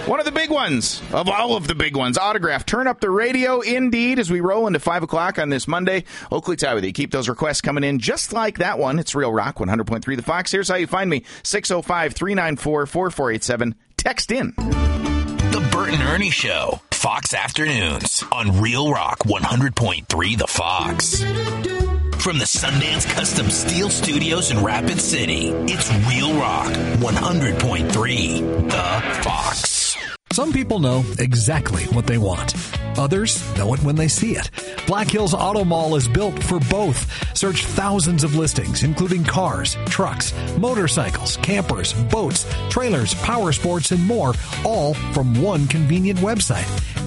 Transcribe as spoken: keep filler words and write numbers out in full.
One of the big ones, of all of the big ones, Autograph. Turn up the radio, indeed, as we roll into five o'clock on this Monday. Oakley Tie with you. Keep those requests coming in just like that one. It's Real Rock, one hundred point three The Fox. Here's how you find me, six oh five, three nine four, four four eight seven. Text in. The Bert and Ernie Show, Fox Afternoons, on Real Rock, one hundred point three The Fox. From the Sundance Custom Steel Studios in Rapid City, it's Real Rock, one hundred point three The Fox. Some people know exactly what they want. Others know it when they see it. Black Hills Auto Mall is built for both. Search thousands of listings, including cars, trucks, motorcycles, campers, boats, trailers, power sports, and more, all from one convenient website.